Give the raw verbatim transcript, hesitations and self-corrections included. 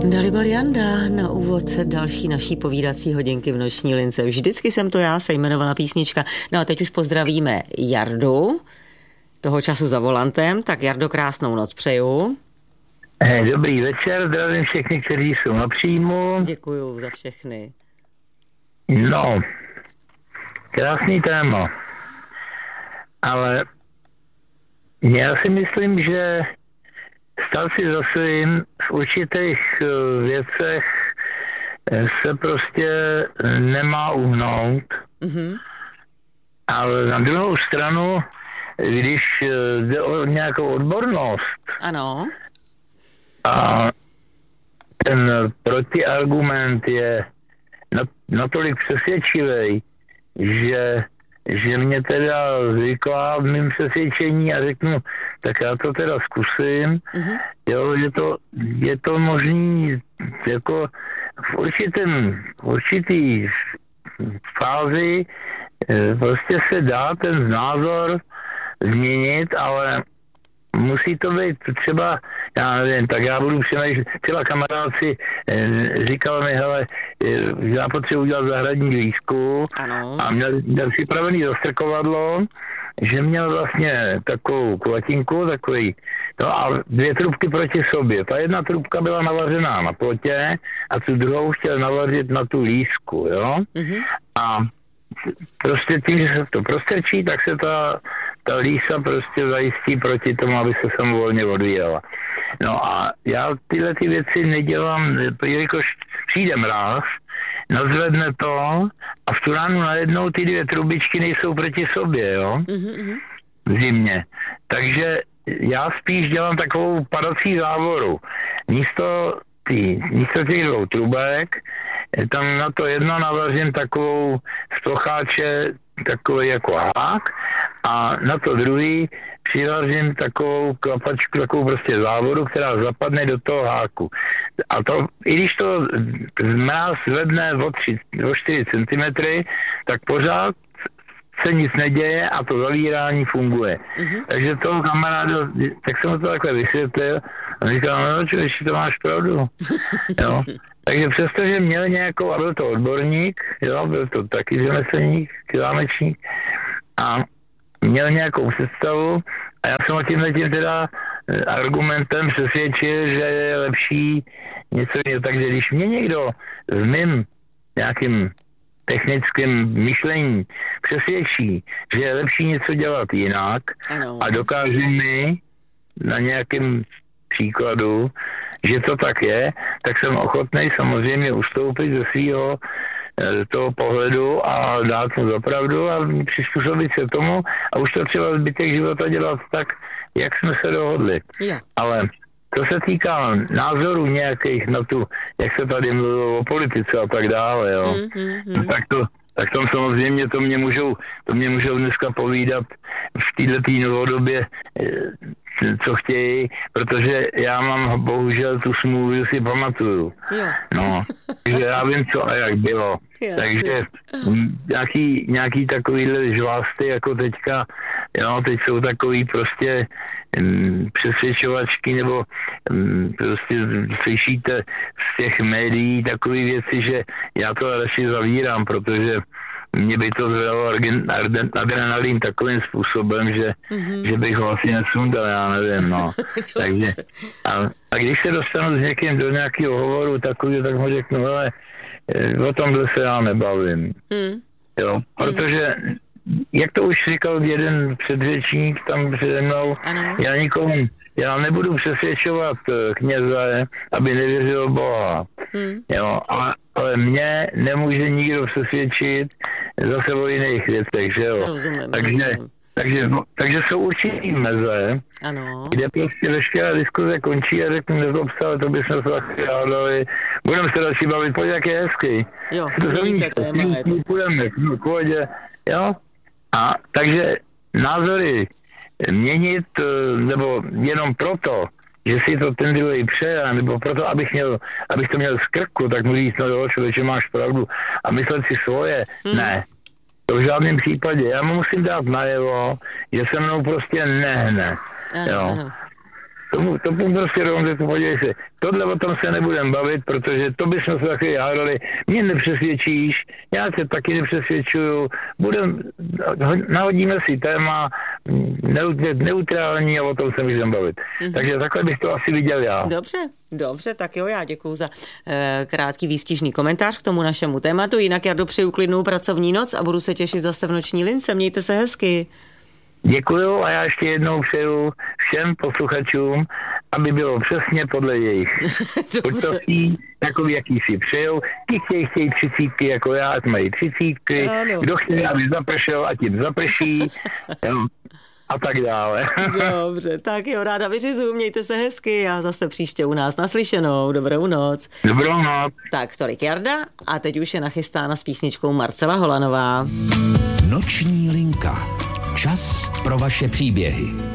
Dalibor Janda na úvod další naší povídací hodinky v noční lince. Vždycky jsem to já, se jmenovala písnička. No a teď už pozdravíme Jardu, toho času za volantem. Tak Jardo, krásnou noc přeju. Dobrý večer, zdravím všechny, kteří jsou na příjmu. Děkuju za všechny. No, krásný téma. Ale já si myslím, že stát si za svým v určitých věcech se prostě nemá uhnout. Mm-hmm. Ale na druhou stranu, když jde o nějakou odbornost, ano, a ten protiargument je natolik přesvědčivý, že, že mě teda zvyklá v mým přesvědčení a řeknu, tak já to teda zkusím. Mm-hmm. Jo, je to, je to možný jako v určitém, v určitý fázi prostě se dá ten názor změnit, ale musí to být třeba, já nevím, tak já budu přemýšlet, třeba kamarád si e, říkal mi, hele, e, já potřebuji udělat zahradní lístku a měl, měl připravený zastrkovadlo, že měl vlastně takovou kulatinku, takový, no a dvě trubky proti sobě. Ta jedna trubka byla navařená na plotě a tu druhou chtěl navařit na tu lístku, jo. Mm-hmm. A prostě tím, že se to prostrčí, tak se ta ta lísa prostě zajistí proti tomu, aby se samovolně odvíjela. No a já tyhle ty věci nedělám, jelikož přijde mráz, nazvedne to a v tu ránu najednou ty dvě trubičky nejsou proti sobě, jo? Mm-hmm. V zimě. Takže já spíš dělám takovou padací závoru. Místo, tý, místo těch dvou trubek, tam na to jedno navařím takovou z plocháče, takový jako hák, a na to druhý přivařím takovou klapačku, takovou prostě závodu, která zapadne do toho háku. A to, i když to mráz zvedne o, tři, o čtyři centimetry, tak pořád se nic neděje a to zavírání funguje. Mm-hmm. Takže toho kamaráda, tak jsem to takhle vysvětlil a říkal, no čo, ještě to máš pravdu. Jo. Takže přestože měl nějakou, a byl to odborník, jo, byl to taky řemeslník, klámečník, a měl nějakou představu a já jsem o tímhle tím teda argumentem přesvědčil, že je lepší něco jiného. Takže když mě někdo s mým nějakým technickým myšlení přesvědčí, že je lepší něco dělat jinak, ano, a dokáže mi na nějakém příkladu, že to tak je, tak jsem ochotný samozřejmě ustoupit ze svého toho pohledu a dát mu za pravdu a přizpůsobit se tomu a už to třeba zbytek života dělat tak, jak jsme se dohodli. Yeah. Ale to se týká názorů nějakých na tu, jak se tady mluvilo o politice a tak dále, jo. Mm-hmm. Tak to, tak tam samozřejmě to mě můžou, to mě můžou dneska povídat v této novodobě, co chtějí, protože já mám bohužel tu smůlu, že si pamatuju. Jo. No, takže já vím, co a jak bylo. Jasně. Takže nějaký, nějaký takovýhle žvásty, jako teďka, jo, teď jsou takový prostě m, přesvědčovačky, nebo m, prostě slyšíte z těch médií takové věci, že já to radši zavírám, protože mě by to zvedalo adrenalin takovým způsobem, že, mm-hmm. že bych ho asi nesundal, já nevím, no. Takže, a, a když se dostanu s někým do nějakého hovoru takový, tak mu řeknu, ale o tomhle se já nebavím. Mm. Jo, protože, jak to už říkal jeden předřečník tam přede mnou, ano. já nikomu, já nebudu přesvědčovat kněze, aby nevěřil Boha. Mm. Jo, ale, ale mě nemůže nikdo přesvědčit zase o jiných věcech, že jo. Rozumím, takže, rozumím. takže, takže jsou určitý meze, ano. kde prostě veškerá diskuze končí a řeknu, nezlobce, to bychom se taky hádali. Budeme se další bavit, pojď, jak je hezký. Jo, to téma, je to. Půjdeme v pohodě, jo. A takže názory měnit, nebo jenom proto, že si to ten druhý přeje, nebo proto, abych, měl, abych to měl z krku, tak mu říct, no jo, člověče, máš pravdu, a myslet si svoje, hmm. ne. To v žádném případě. Já mu musím dát najevo, že se mnou prostě nehne. Ano, jo. ano. tomu, to prostě rovně, podívej se, tohle o tom se nebudem bavit, protože to bychom se taky hádali, mě nepřesvědčíš, já tě taky nepřesvědčuju, budem, nahodíme si téma neutrální a o tom se můžeme bavit. Mm-hmm. Takže takhle bych to asi viděl já. Dobře, dobře, tak jo, já děkuju za e, krátký výstižný komentář k tomu našemu tématu. Jinak já dopřeju klidnou pracovní noc a budu se těšit zase v noční lince. Mějte se hezky. Děkuju a já ještě jednou přeju všem posluchačům, aby bylo přesně podle jejich počasí, takový, jaký si přejou. Ti chtějí, chtějí třicítky, jako já, ať mají třicítky. Ano. Kdo chce, aby zapršel, ať jim zaprší. A tak dále. Dobře, tak jo, ráda vyřizuju, mějte se hezky a zase příště u nás naslyšenou. Dobrou noc. Dobrou noc. Tak, tolik Jarda a teď už je nachystána s písničkou Marcela Holanová. Noční linka. Čas pro vaše příběhy.